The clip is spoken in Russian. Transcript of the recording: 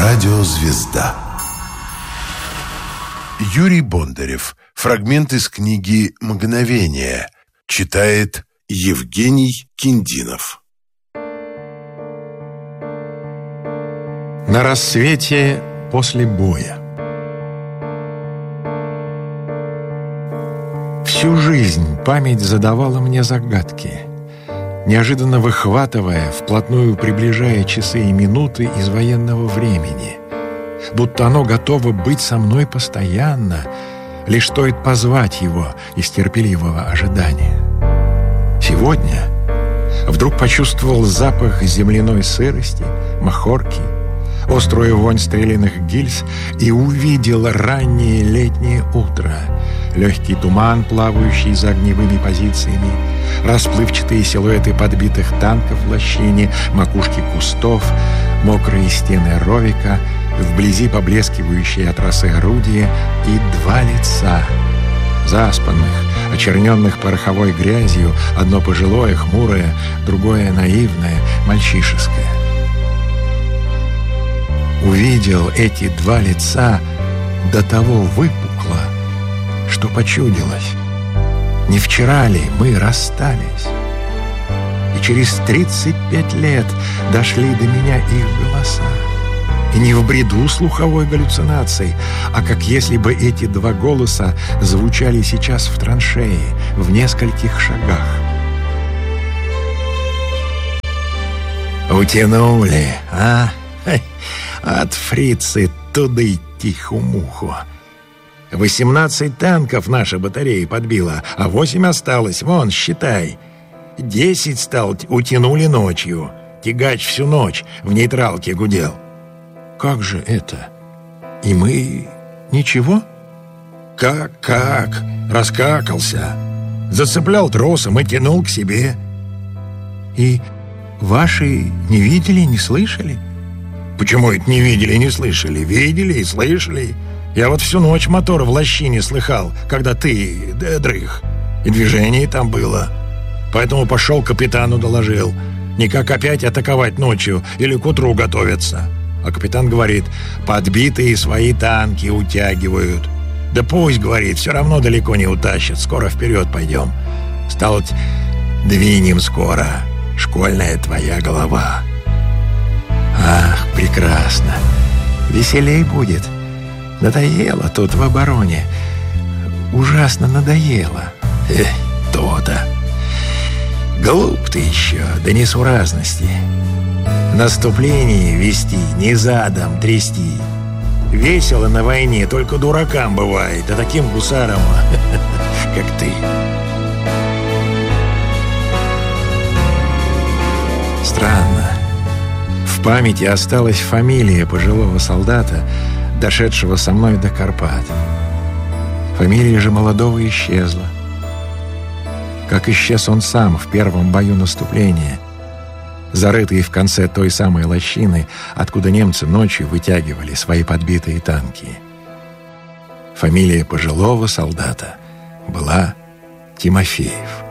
Радиозвезда. Юрий Бондарев. Фрагмент из книги «Мгновение». Читает Евгений Киндинов. На рассвете после боя. Всю жизнь память задавала мне загадки, неожиданно выхватывая, вплотную приближая часы и минуты из военного времени, будто оно готово быть со мной постоянно, лишь стоит позвать его из терпеливого ожидания. Сегодня вдруг почувствовал запах земляной сырости, махорки, острую вонь стрелянных гильз и увидел раннее летнее утро, легкий туман, плавающий за огневыми позициями, расплывчатые силуэты подбитых танков в лощине, макушки кустов, мокрые стены ровика, вблизи поблескивающие от росы орудия и два лица, заспанных, очерненных пороховой грязью, одно пожилое, хмурое, другое наивное, мальчишеское. Увидел эти два лица, до того выпукло, что почудилось. Не вчера ли мы расстались? И через 35 лет дошли до меня их голоса. И не в бреду слуховой галлюцинации, а как если бы эти два голоса звучали сейчас в траншее, в нескольких шагах. Утянули, а? От фрицы туда и тиху-муху. 18 танков наша батарея подбила, а 8 осталось, вон, считай. 10 стал, утянули ночью. Тягач всю ночь в нейтралке гудел. Как же это? И мы... ничего? Как? Раскакался. Зацеплял тросом и тянул к себе. И ваши не видели, не слышали? Почему это не видели, не слышали? Видели и слышали. Я вот всю ночь мотор в лощине слыхал, когда ты дрых. И движение там было. Поэтому пошел капитану доложил. Никак опять атаковать ночью или к утру готовятся. А капитан говорит, подбитые свои танки утягивают. Да пусть, говорит, все равно далеко не утащат. Скоро вперед пойдем. Стало двинем скоро. Школьная твоя голова. Ах, прекрасно. Веселей будет. Надоело тут в обороне. Ужасно надоело. То-то. Глуп ты еще, до несуразности. Наступление вести, не задом трясти. Весело на войне, только дуракам бывает, а таким гусарам, как ты. Странно. В памяти осталась фамилия пожилого солдата, дошедшего со мной до Карпат. Фамилия же молодого исчезла. Как исчез он сам в первом бою наступления, зарытый в конце той самой лощины, откуда немцы ночью вытягивали свои подбитые танки. Фамилия пожилого солдата была Тимофеев.